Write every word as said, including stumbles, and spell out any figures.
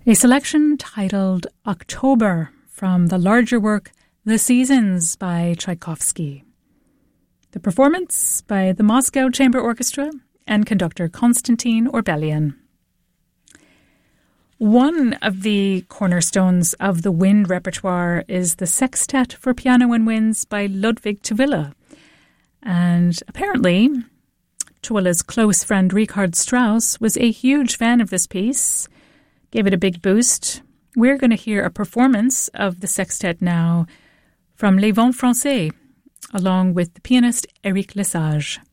A selection titled October from the larger work The Seasons by Tchaikovsky. The performance by the Moscow Chamber Orchestra and conductor Konstantin Orbelian. One of the cornerstones of the wind repertoire is the Sextet for Piano and Winds by Ludwig Tawila. And apparently, Tawila's close friend Richard Strauss was a huge fan of this piece, gave it a big boost. We're going to hear a performance of the sextet now from Les Vents Français, along with the pianist Éric Lesage.